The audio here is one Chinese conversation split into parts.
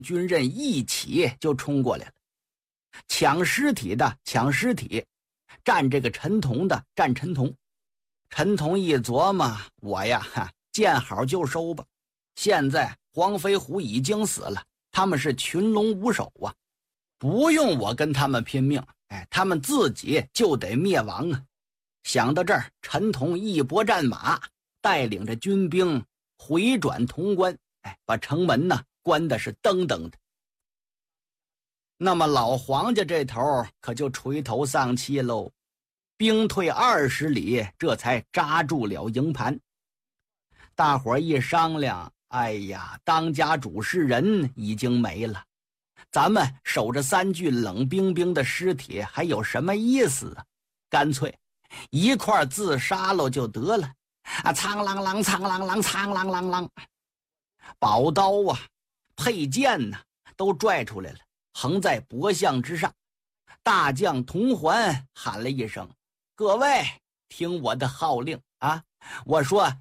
军人一起就冲过来了。抢尸体的抢尸体，占这个陈同的占陈同。陈同一琢磨，我呀见好就收吧。现在黄飞虎已经死了，他们是群龙无首啊，不用我跟他们拼命，他们自己就得灭亡啊。想到这儿，陈同一拨战马，带领着军兵回转潼关，把城门呢关的是登登的。那么老黄家这头可就垂头丧气喽，兵退20里，这才扎住了营盘。大伙一商量，哎呀，当家主事人已经没了，咱们守着3具冷冰冰的尸体还有什么意思啊？干脆一块自杀了就得了啊！苍啷啷苍啷啷苍啷啷啷，宝刀啊佩剑啊都拽出来了，横在脖项之上。大将童环喊了一声，各位听我的号令啊，我说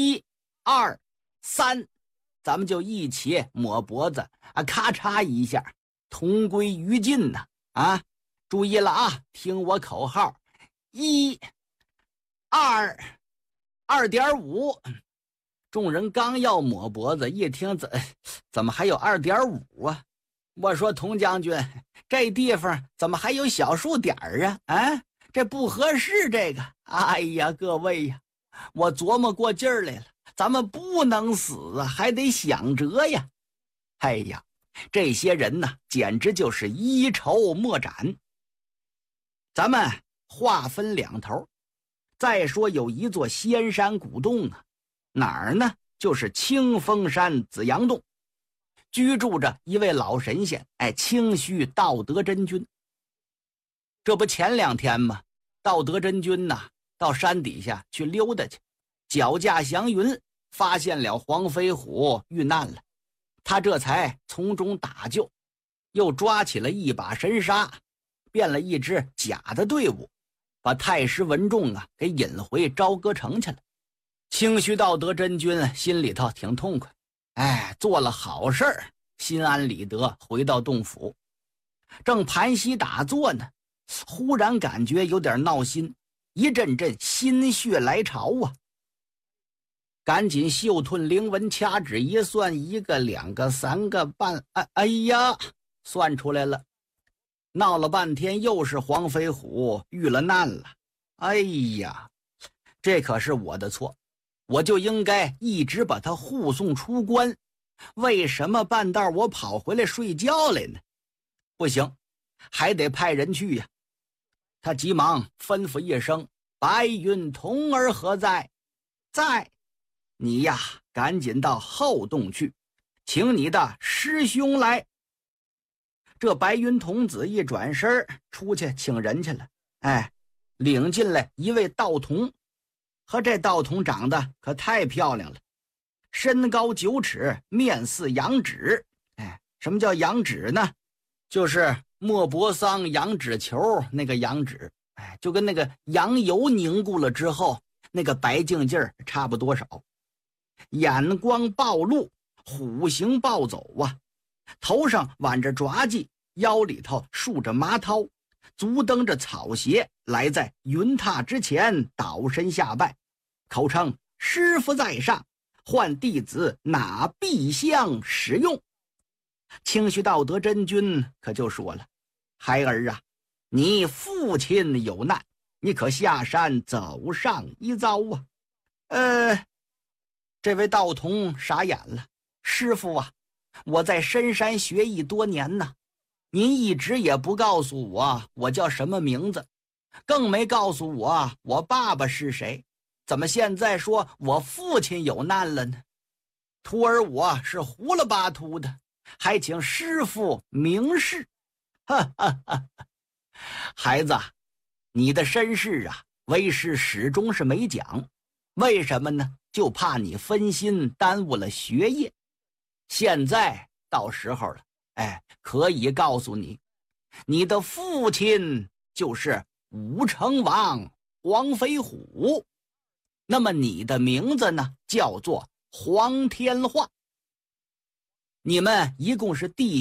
1、2、3，咱们就一起抹脖子啊，咔嚓一下，同归于尽呐！啊，注意了啊，听我口号，1、2、2.5。众人刚要抹脖子，一听怎么还有2.5啊？我说童将军，这地方怎么还有小数点啊？啊，这不合适这个。哎呀，各位呀，我琢磨过劲儿来了，咱们不能死啊，还得想辙呀。哎呀，这些人呢，简直就是一筹莫展。咱们划分2头。再说有一座仙山古洞啊，哪儿呢？就是清风山紫阳洞，居住着一位老神仙，清虚道德真君。这不前2天吗？道德真君呐，到山底下去溜达去，脚驾祥云，发现了黄飞虎遇难了，他这才从中打救，又抓起了一把神沙，变了一支假的队伍，把太师文仲啊给引回朝歌城去了。清虚道德真君心里头挺痛快，做了好事儿，心安理得回到洞府。正盘膝打坐呢，忽然感觉有点闹心，一阵阵心血来潮啊！赶紧袖吞灵文，掐指一算，1个、2个、3个半，哎呀，算出来了。闹了半天又是黄飞虎遇了难了。哎呀，这可是我的错，我就应该一直把他护送出关，为什么半道我跑回来睡觉来呢？不行，还得派人去呀。他急忙吩咐一声，白云童儿何在？在。你呀，赶紧到后洞去，请你的师兄来。这白云童子一转身出去请人去了，领进来一位道童，和这道童长得可太漂亮了，身高9尺，面似羊脂。什么叫羊脂呢？就是莫泊桑羊脂球那个羊脂，就跟那个羊油凝固了之后那个白净劲儿差不多少。眼光暴露，虎形暴走啊，头上挽着爪髻，腰里头束着麻绦，足蹬着草鞋，来在云榻之前倒身下拜，口称师傅在上，唤弟子哪必相使用。清虚道德真君可就说了，孩儿啊，你父亲有难，你可下山走上一遭啊。这位道童傻眼了，师傅啊，我在深山学艺多年呢，您一直也不告诉我叫什么名字，更没告诉我爸爸是谁，怎么现在说我父亲有难了呢？徒儿我是胡了巴秃的，还请师傅明示。哈哈哈！孩子，你的身世啊，为师始终是没讲，为什么呢？就怕你分心耽误了学业。现在到时候了，可以告诉你，你的父亲就是武成王黄飞虎，那么你的名字呢，叫做黄天化。 你们一共是弟